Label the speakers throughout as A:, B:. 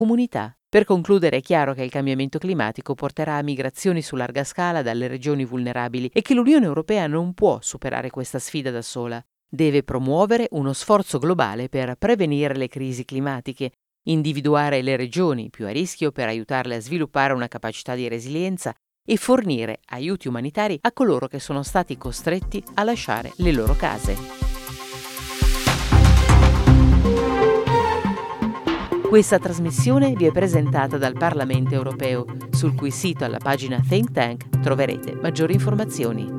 A: comunità. Per concludere, è chiaro che il cambiamento climatico porterà a migrazioni su larga scala dalle regioni vulnerabili e che l'Unione Europea non può superare questa sfida da sola. Deve promuovere uno sforzo globale per prevenire le crisi climatiche, individuare le regioni più a rischio per aiutarle a sviluppare una capacità di resilienza e fornire aiuti umanitari a coloro che sono stati costretti a lasciare le loro case. Questa trasmissione vi è presentata dal Parlamento Europeo, sul cui sito alla pagina Think Tank troverete maggiori informazioni.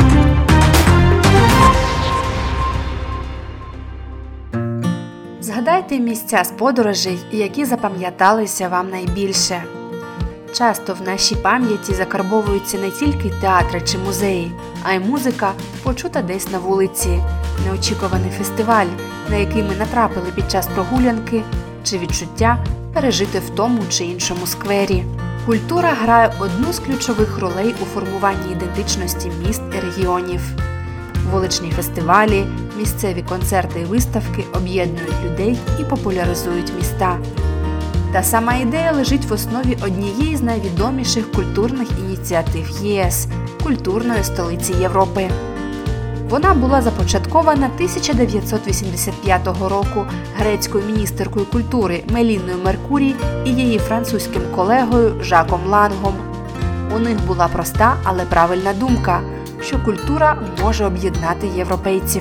B: Згадайте місця з подорожей, які запам'яталися вам найбільше. Часто в нашій пам'яті закарбовуються не тільки театри чи музеї, а й музика, почута десь на вулиці, неочікуваний фестиваль, на який ми натрапили під час прогулянки, чи відчуття, пережите в тому чи іншому сквері. Культура грає одну з ключових ролей у формуванні ідентичності міст і регіонів. Вуличні фестивалі, місцеві концерти і виставки об'єднують людей і популяризують міста. Та сама ідея лежить в основі однієї з найвідоміших культурних ініціатив ЄС – культурної столиці Європи. Вона була започаткована 1985 року грецькою міністеркою культури Меліною Меркурій і її французьким колегою Жаком Лангом. У них була проста, але правильна думка, що культура може об'єднати європейців.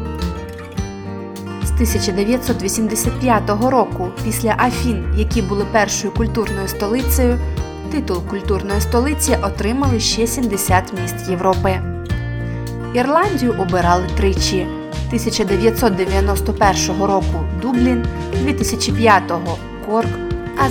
B: З 1985 року, після Афін, які були першою культурною столицею, титул культурної столиці отримали ще 70 міст Європи. Ірландію обирали тричі – 1991 року Дублін, 2005